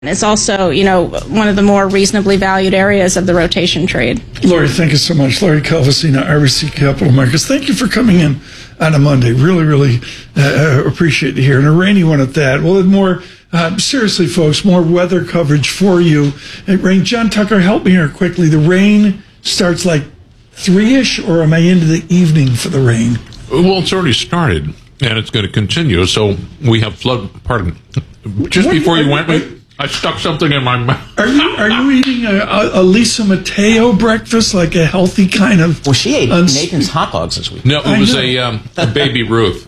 It's also, one of the more reasonably valued areas of the rotation trade. Lori, thank you so much. Lori Calvasina, RBC Capital Markets. Thank you for coming in on a Monday. Really, really appreciate it here. And a rainy one at that. We'll have more, seriously, folks, more weather coverage for you. Rain, John Tucker, help me here quickly. The rain starts like 3-ish, or am I into the evening for the rain? Well, it's already started, and it's going to continue. So we have before you went, I stuck something in my mouth. Are you eating a Lisa Mateo breakfast, like a healthy kind of? Well, she ate Nathan's hot dogs this week. No, it was a Baby Ruth.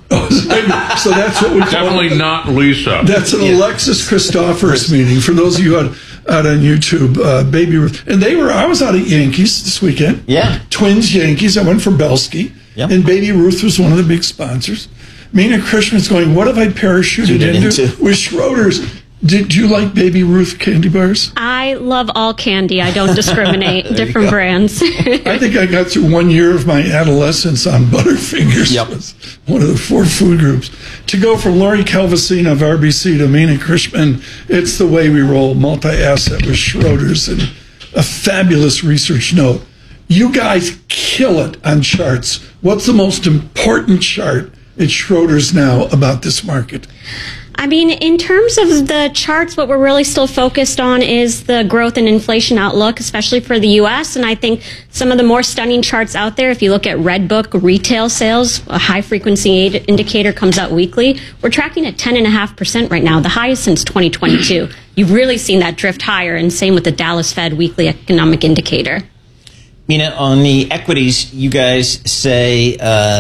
So that's what we call Definitely not Lisa. That's an Alexis Christophers meeting. For those of you out on YouTube, Baby Ruth. And I was out at Yankees this weekend. Yeah. Twins, Yankees. I went for Belsky. Yep. And Baby Ruth was one of the big sponsors. Mina Krishman's going, what have I parachuted into? With Schroeder's. Did you like Baby Ruth candy bars? I love all candy. I don't discriminate. Different brands. I think I got through 1 year of my adolescence on Butterfingers. Yep. One of the 4 food groups. To go from Lori Calvasina of RBC to Mina Krishman, it's the way we roll, multi-asset with Schroeder's, and a fabulous research note. You guys kill it on charts. What's the most important chart at Schroeder's now about this market? I mean, in terms of the charts, what we're really still focused on is the growth and inflation outlook, especially for the U.S. And I think some of the more stunning charts out there, if you look at Redbook retail sales, a high-frequency indicator comes out weekly. We're tracking at 10.5% right now, the highest since 2022. You've really seen that drift higher, and same with the Dallas Fed weekly economic indicator. Mina, on the equities, you guys say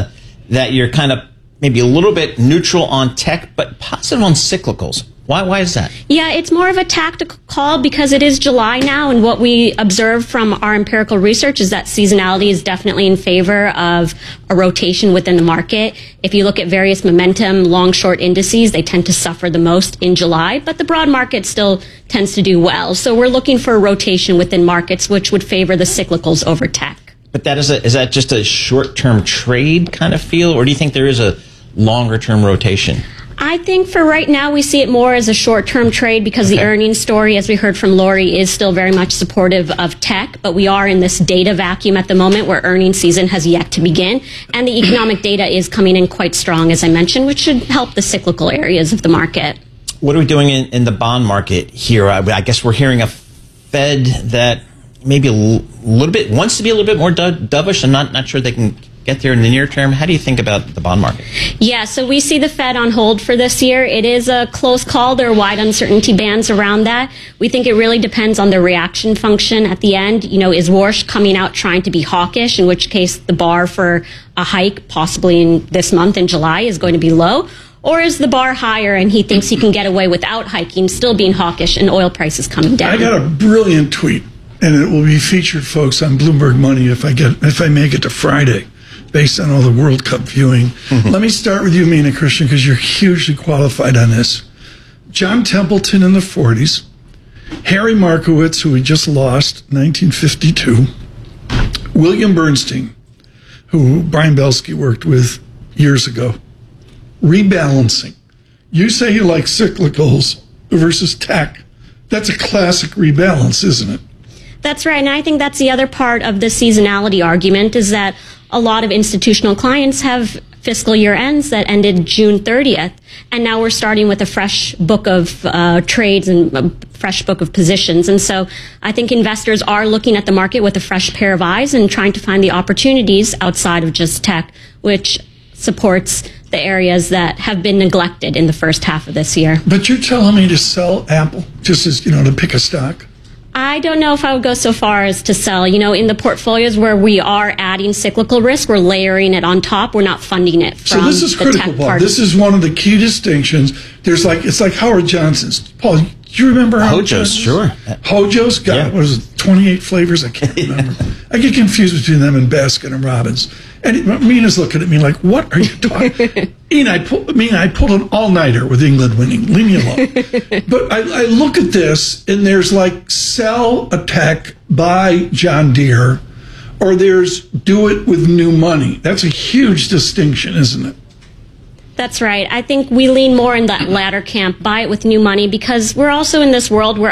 that you're kind of maybe a little bit neutral on tech, but positive on cyclicals. Why is that? Yeah, it's more of a tactical call because it is July now, and what we observe from our empirical research is that seasonality is definitely in favor of a rotation within the market. If you look at various momentum, long-short indices, they tend to suffer the most in July, but the broad market still tends to do well. So we're looking for a rotation within markets, which would favor the cyclicals over tech. But is that just a short-term trade kind of feel, or do you think there is a longer-term rotation? I think for right now, we see it more as a short-term trade because the earnings story, as we heard from Lori, is still very much supportive of tech. But we are in this data vacuum at the moment where earnings season has yet to begin. And the economic data is coming in quite strong, as I mentioned, which should help the cyclical areas of the market. What are we doing in the bond market here? I guess we're hearing a Fed that maybe a little bit wants to be a little bit more dovish. I'm not sure they can get there in the near term. How do you think about the bond market? Yeah, so we see the Fed on hold for this year. It is a close call. There are wide uncertainty bands around that. We think it really depends on the reaction function at the end. Is Warsh coming out trying to be hawkish, in which case the bar for a hike, possibly in this month in July, is going to be low? Or is the bar higher and he thinks he can get away without hiking, still being hawkish, and oil prices coming down? I got a brilliant tweet, and it will be featured, folks, on Bloomberg Money if I make it to Friday, based on all the World Cup viewing. Let me start with you, Mina Krishnan, because you're hugely qualified on this. John Templeton in the 40s, Harry Markowitz, who we just lost, 1952, William Bernstein, who Brian Belsky worked with years ago. Rebalancing. You say you like cyclicals versus tech. That's a classic rebalance, isn't it? That's right, and I think that's the other part of the seasonality argument, is that a lot of institutional clients have fiscal year ends that ended June 30th, and now we're starting with a fresh book of trades and a fresh book of positions. And so I think investors are looking at the market with a fresh pair of eyes and trying to find the opportunities outside of just tech, which supports the areas that have been neglected in the first half of this year. But you're telling me to sell Apple, just as, to pick a stock? I don't know if I would go so far as to sell. In the portfolios where we are adding cyclical risk, we're layering it on top. We're not funding it from So this is critical, Paul. This is one of the key distinctions. It's like Howard Johnson's. Paul, do you remember Howard Hojo's? Sure. Hojo's? God, what is it, 28 flavors? I can't remember. I get confused between them and Baskin and Robbins. And Mina's looking at me like, what are you talking? I pulled an all-nighter with England winning. Leave me alone. But I look at this, and there's like sell a tech, buy John Deere, or there's do it with new money. That's a huge distinction, isn't it? That's right. I think we lean more in that latter camp, buy it with new money, because we're also in this world where